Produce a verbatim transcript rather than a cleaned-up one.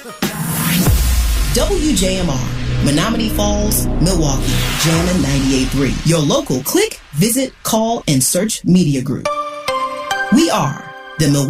W J M R, Menominee Falls, Milwaukee, Jammin' ninety-eight point three. Your local click, visit, call, and search media group. We are the Milwaukee